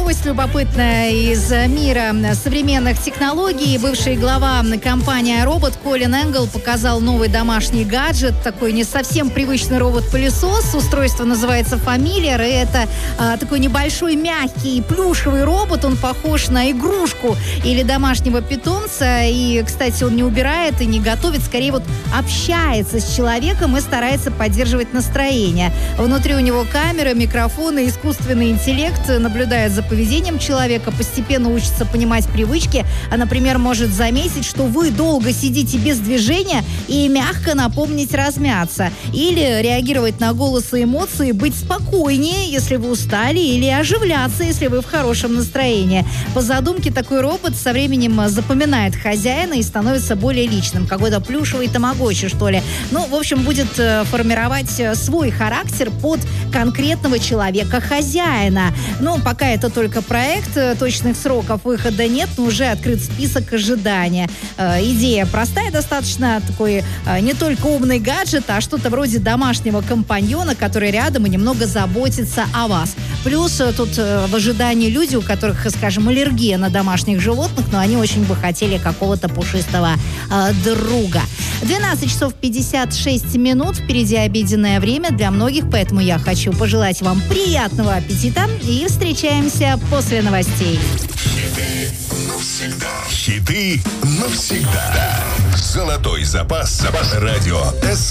новость любопытная из мира современных технологий. Бывший глава компании iRobot Колин Энгл показал новый домашний гаджет. Такой не совсем привычный робот-пылесос. Устройство называется Familiar. И это такой небольшой, мягкий, плюшевый робот. Он похож на игрушку или домашнего питомца. И, кстати, он не убирает и не готовит. Скорее вот общается с человеком и старается поддерживать настроение. Внутри у него камеры, микрофоны, искусственный интеллект наблюдает за поведением человека, постепенно учится понимать привычки, например, может заметить, что вы долго сидите без движения и мягко напомнить размяться. Или реагировать на голос и эмоции, быть спокойнее, если вы устали, или оживляться, если вы в хорошем настроении. По задумке, такой робот со временем запоминает хозяина и становится более личным. Какой-то плюшевый тамагочи, что ли. Ну, в общем, будет формировать свой характер под конкретного человека-хозяина. Но пока это только проект, точных сроков выхода нет, но уже открыт список ожидания. Идея простая достаточно, такой не только умный гаджет, а что-то вроде домашнего компаньона, который рядом и немного заботится о вас. Плюс тут в ожидании люди, у которых, скажем, аллергия на домашних животных, но они очень бы хотели какого-то пушистого друга. 12 часов 56 минут, впереди обеденное время для многих, поэтому я хочу пожелать вам приятного аппетита и встречаемся после новостей. Хиты навсегда. Золотой запас радио